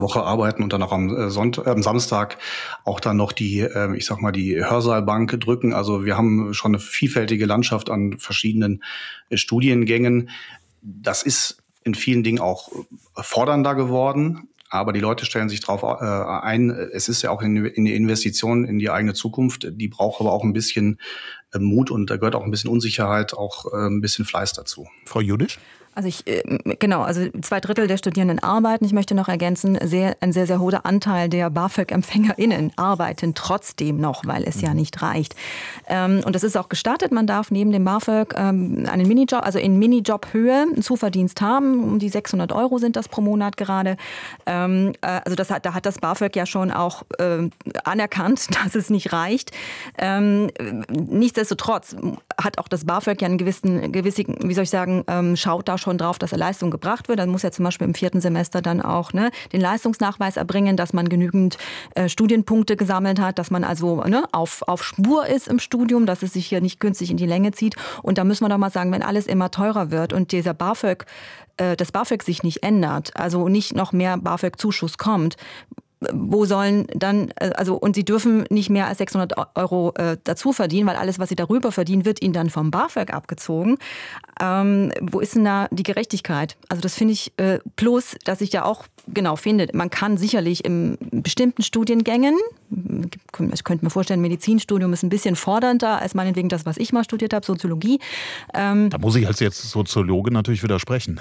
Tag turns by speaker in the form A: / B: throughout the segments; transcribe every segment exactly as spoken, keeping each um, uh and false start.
A: Woche arbeiten und dann auch am Sonntag, äh, am Samstag auch dann noch die, äh, ich sag mal, die Hörsaalbank drücken. Also wir haben schon eine vielfältige Landschaft an verschiedenen äh, Studiengängen. Das ist in vielen Dingen auch fordernder geworden. Aber die Leute stellen sich darauf äh, ein. Es ist ja auch in, in die Investition in die eigene Zukunft. Die braucht aber auch ein bisschen äh, Mut und da gehört auch ein bisschen Unsicherheit, auch äh, ein bisschen Fleiß dazu.
B: Frau Judisch?
C: Also ich, genau, also zwei Drittel der Studierenden arbeiten. Ich möchte noch ergänzen, sehr, ein sehr, sehr hoher Anteil der BAföG-EmpfängerInnen arbeiten trotzdem noch, weil es ja nicht reicht. Und das ist auch gestattet. Man darf neben dem BAföG einen Minijob, also in Minijob-Höhe einen Zuverdienst haben. Um die sechshundert Euro sind das pro Monat gerade. Also das hat, da hat das BAföG ja schon auch anerkannt, dass es nicht reicht. Nichtsdestotrotz hat auch das BAföG ja einen gewissen, gewissen, wie soll ich sagen, schaut da schon drauf, dass eine Leistung gebracht wird. Dann muss ja zum Beispiel im vierten Semester dann auch ne, den Leistungsnachweis erbringen, dass man genügend äh, Studienpunkte gesammelt hat, dass man also ne, auf, auf Spur ist im Studium, dass es sich hier nicht künstlich in die Länge zieht. Und da müssen wir doch mal sagen, wenn alles immer teurer wird und dieser BAföG, äh, das BAföG sich nicht ändert, also nicht noch mehr BAföG-Zuschuss kommt, wo sollen dann, also und sie dürfen nicht mehr als sechshundert Euro äh, dazu verdienen, weil alles, was sie darüber verdienen, wird ihnen dann vom BAföG abgezogen. Ähm, wo ist denn da die Gerechtigkeit? Also das finde ich, äh, plus, dass ich ja auch genau finde, man kann sicherlich in bestimmten Studiengängen, ich könnte mir vorstellen, Medizinstudium ist ein bisschen fordernder als meinetwegen das, was ich mal studiert habe, Soziologie. Ähm,
B: da muss ich als jetzt Soziologe natürlich widersprechen.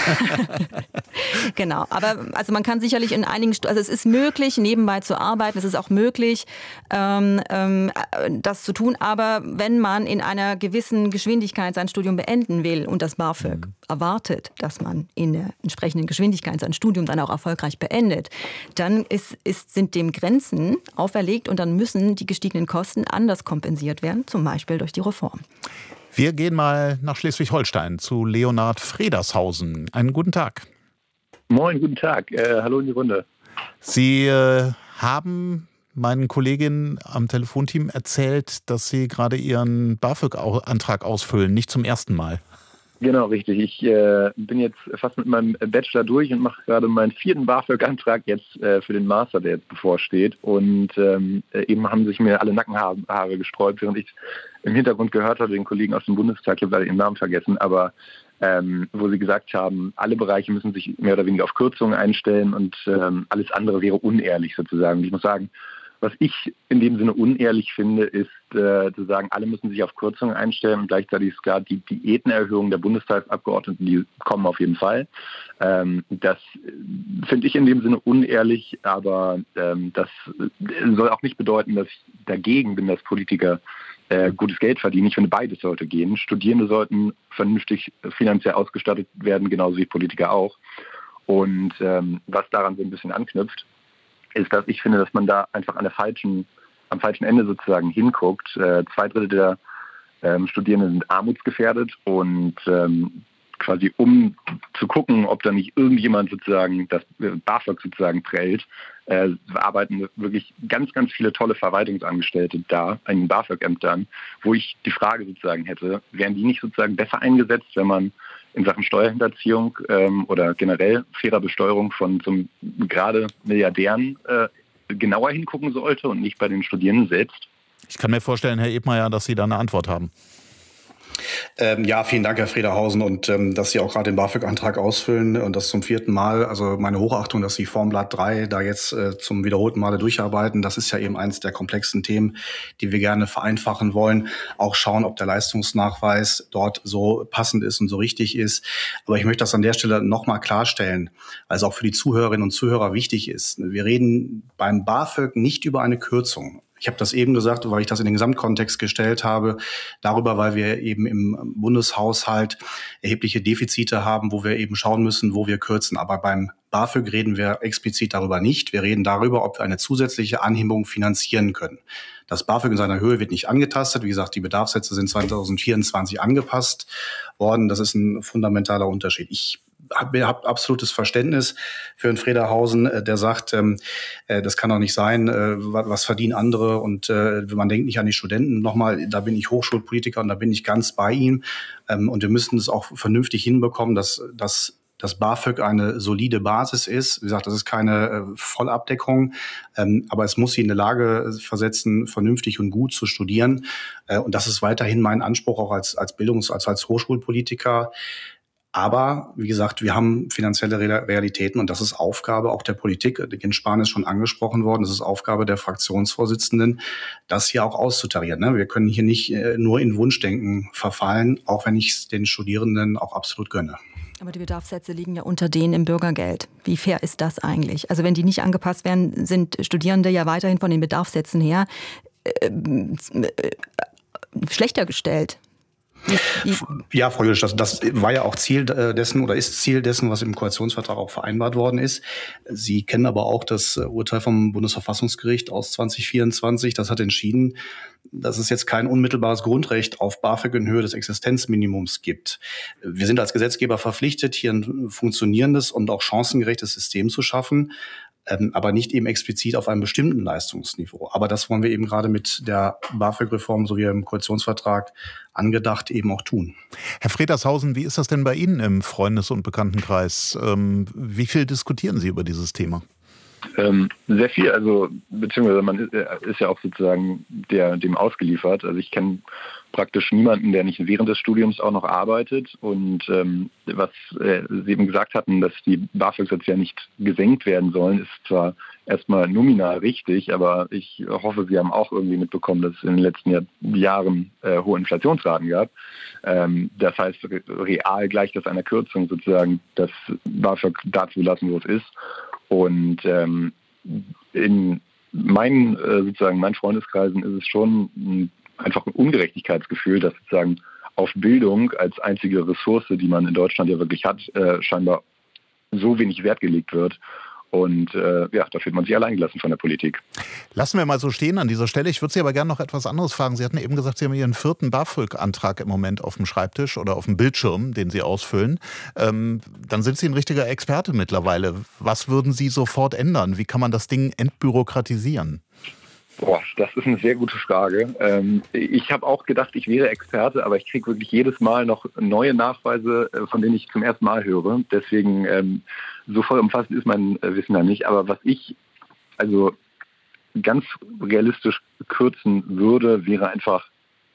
C: Genau, aber also man kann sicherlich in einigen, also es ist möglich, nebenbei zu arbeiten, es ist auch möglich, ähm, ähm, das zu tun, aber wenn man in einer gewissen Geschwindigkeit sein Studium beenden will und das BAföG mhm. erwartet, dass man in der entsprechenden Geschwindigkeit sein Studium dann auch erfolgreich beendet, dann ist, ist, sind dem Grenzen auferlegt und dann müssen die gestiegenen Kosten anders kompensiert werden, zum Beispiel durch die Reform.
B: Wir gehen mal nach Schleswig-Holstein zu Leonhard Fredershausen. Einen guten Tag.
D: Moin, guten Tag. Äh, hallo in die Runde.
B: Sie äh, haben meinen Kolleginnen am Telefonteam erzählt, dass Sie gerade Ihren BAföG-Antrag ausfüllen, nicht zum ersten Mal.
D: Genau, richtig. Ich äh, bin jetzt fast mit meinem Bachelor durch und mache gerade meinen vierten BAföG-Antrag jetzt äh, für den Master, der jetzt bevorsteht. Und ähm, eben haben sich mir alle Nackenhaare gesträubt, während ich im Hintergrund gehört habe, den Kollegen aus dem Bundestag, ich habe leider ihren Namen vergessen, aber ähm, wo sie gesagt haben, alle Bereiche müssen sich mehr oder weniger auf Kürzungen einstellen und ähm, alles andere wäre unehrlich sozusagen. Und ich muss sagen, was ich in dem Sinne unehrlich finde, ist äh, zu sagen, alle müssen sich auf Kürzungen einstellen und gleichzeitig ist klar, die Diätenerhöhung der Bundestagsabgeordneten, die kommen auf jeden Fall. Ähm, das finde ich in dem Sinne unehrlich, aber ähm, das soll auch nicht bedeuten, dass ich dagegen bin, dass Politiker äh, gutes Geld verdienen. Ich finde, beides sollte gehen. Studierende sollten vernünftig finanziell ausgestattet werden, genauso wie Politiker auch. Und ähm, was daran so ein bisschen anknüpft, ist, dass ich finde, dass man da einfach an der falschen, am falschen Ende sozusagen hinguckt. Äh, zwei Drittel der ähm, Studierenden sind armutsgefährdet und ähm, quasi um zu gucken, ob da nicht irgendjemand sozusagen das BAföG sozusagen prellt, äh, arbeiten wirklich ganz, ganz viele tolle Verwaltungsangestellte da in den BAföG-Ämtern, wo ich die Frage sozusagen hätte, wären die nicht sozusagen besser eingesetzt, wenn man in Sachen Steuerhinterziehung ähm, oder generell fairer Besteuerung von zum gerade Milliardären äh, genauer hingucken sollte und nicht bei den Studierenden selbst?
B: Ich kann mir vorstellen, Herr Ebmeier, dass Sie da eine Antwort haben.
A: Ähm, ja, vielen Dank, Herr Fredershausen, und ähm, dass Sie auch gerade den BAföG-Antrag ausfüllen und das zum vierten Mal. Also meine Hochachtung, dass Sie Formblatt drei da jetzt äh, zum wiederholten Male durcharbeiten. Das ist ja eben eines der komplexen Themen, die wir gerne vereinfachen wollen. Auch schauen, ob der Leistungsnachweis dort so passend ist und so richtig ist. Aber ich möchte das an der Stelle nochmal klarstellen, weil es auch für die Zuhörerinnen und Zuhörer wichtig ist. Wir reden beim BAföG nicht über eine Kürzung. Ich habe das eben gesagt, weil ich das in den Gesamtkontext gestellt habe, darüber, weil wir eben im Bundeshaushalt erhebliche Defizite haben, wo wir eben schauen müssen, wo wir kürzen. Aber beim BAföG reden wir explizit darüber nicht. Wir reden darüber, ob wir eine zusätzliche Anhebung finanzieren können. Das BAföG in seiner Höhe wird nicht angetastet. Wie gesagt, die Bedarfssätze sind zwanzig vierundzwanzig angepasst worden. Das ist ein fundamentaler Unterschied. Ich habe hab absolutes Verständnis für Herrn Fredershausen, der sagt, ähm, äh, das kann doch nicht sein, äh, was verdienen andere und äh, man denkt nicht an die Studenten. Nochmal, da bin ich Hochschulpolitiker und da bin ich ganz bei ihm ähm, und wir müssen es auch vernünftig hinbekommen, dass, dass dass BAföG eine solide Basis ist. Wie gesagt, das ist keine äh, Vollabdeckung, ähm, aber es muss sie in der Lage versetzen, vernünftig und gut zu studieren. Äh, und das ist weiterhin mein Anspruch auch als, als Bildungs-, als, als Hochschulpolitiker. Aber wie gesagt, wir haben finanzielle Realitäten und das ist Aufgabe auch der Politik. Jens Spahn ist schon angesprochen worden. Das ist Aufgabe der Fraktionsvorsitzenden, das hier auch auszutarieren. Wir können hier nicht nur in Wunschdenken verfallen, auch wenn ich es den Studierenden auch absolut gönne.
C: Aber die Bedarfssätze liegen ja unter denen im Bürgergeld. Wie fair ist das eigentlich? Also wenn die nicht angepasst werden, sind Studierende ja weiterhin von den Bedarfssätzen her äh, äh, schlechter gestellt.
A: Ja, Frau Jülich, das, das war ja auch Ziel dessen oder ist Ziel dessen, was im Koalitionsvertrag auch vereinbart worden ist. Sie kennen aber auch das Urteil vom Bundesverfassungsgericht aus zwanzig vierundzwanzig. Das hat entschieden, dass es jetzt kein unmittelbares Grundrecht auf BAföG in Höhe des Existenzminimums gibt. Wir sind als Gesetzgeber verpflichtet, hier ein funktionierendes und auch chancengerechtes System zu schaffen, aber nicht eben explizit auf einem bestimmten Leistungsniveau. Aber das wollen wir eben gerade mit der BAföG-Reform, so wie im Koalitionsvertrag angedacht, eben auch tun.
B: Herr Fredershausen, wie ist das denn bei Ihnen im Freundes- und Bekanntenkreis? Ähm, wie viel diskutieren Sie über dieses Thema?
D: Ähm, sehr viel, also beziehungsweise man ist, ist ja auch sozusagen der, dem ausgeliefert. Also ich kenne praktisch niemanden, der nicht während des Studiums auch noch arbeitet. Und ähm, was äh, Sie eben gesagt hatten, dass die BAföG-Sätze ja nicht gesenkt werden sollen, ist zwar erstmal nominal richtig, aber ich hoffe, Sie haben auch irgendwie mitbekommen, dass es in den letzten Jahr, Jahren äh, hohe Inflationsraten gab. Ähm, das heißt, real gleicht das einer Kürzung sozusagen, das BAföG dazu lassen, wo es ist. Und ähm, in meinen äh, sozusagen meinen Freundeskreisen ist es schon ein, einfach ein Ungerechtigkeitsgefühl, dass sozusagen auf Bildung als einzige Ressource, die man in Deutschland ja wirklich hat, äh, scheinbar so wenig Wert gelegt wird. Und äh, ja, da fühlt man sich alleingelassen von der Politik.
B: Lassen wir mal so stehen an dieser Stelle. Ich würde Sie aber gerne noch etwas anderes fragen. Sie hatten eben gesagt, Sie haben Ihren vierten BAföG-Antrag im Moment auf dem Schreibtisch oder auf dem Bildschirm, den Sie ausfüllen. Ähm, dann sind Sie ein richtiger Experte mittlerweile. Was würden Sie sofort ändern? Wie kann man das Ding entbürokratisieren?
D: Boah, das ist eine sehr gute Frage. Ähm, ich habe auch gedacht, ich wäre Experte, aber ich kriege wirklich jedes Mal noch neue Nachweise, von denen ich zum ersten Mal höre. Deswegen ähm, so vollumfassend ist mein Wissen da nicht. Aber was ich also ganz realistisch kürzen würde, wäre einfach,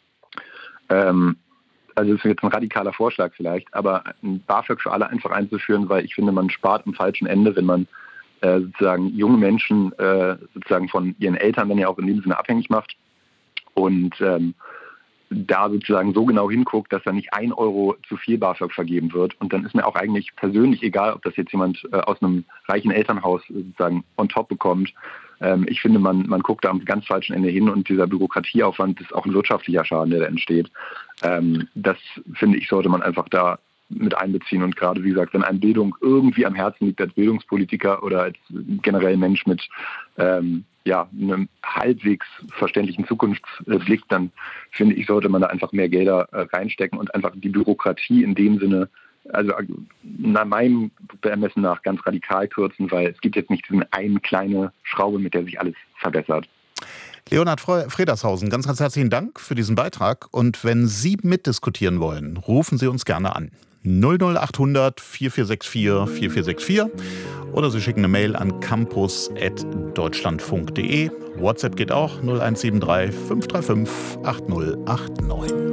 D: ähm, also das ist jetzt ein radikaler Vorschlag vielleicht, aber ein BAföG für alle einfach einzuführen, weil ich finde, man spart am falschen Ende, wenn man äh, sozusagen junge Menschen äh, sozusagen von ihren Eltern dann ja auch in dem Sinne abhängig macht und ähm, da sozusagen so genau hinguckt, dass da nicht ein Euro zu viel BAföG vergeben wird. Und dann ist mir auch eigentlich persönlich egal, ob das jetzt jemand äh, aus einem reichen Elternhaus sozusagen on top bekommt. Ähm, ich finde, man, man guckt da am ganz falschen Ende hin und dieser Bürokratieaufwand ist auch ein wirtschaftlicher Schaden, der da entsteht. Ähm, das, finde ich, sollte man einfach da mit einbeziehen. Und gerade, wie gesagt, wenn einem Bildung irgendwie am Herzen liegt als Bildungspolitiker oder als generell Mensch mit ähm, ja, einem halbwegs verständlichen Zukunftsblick, dann finde ich, sollte man da einfach mehr Gelder äh, reinstecken und einfach die Bürokratie in dem Sinne, also nach meinem Ermessen nach, ganz radikal kürzen, weil es gibt jetzt nicht diese eine kleine Schraube, mit der sich alles verbessert.
B: Leonhard Fredershausen, ganz, ganz herzlichen Dank für diesen Beitrag. Und wenn Sie mitdiskutieren wollen, rufen Sie uns gerne an. null null acht hundert vier vier sechs vier vier vier sechs vier oder Sie schicken eine Mail an campus at deutschlandfunk punkt de. WhatsApp geht auch null eins sieben drei fünf drei fünf acht null acht neun.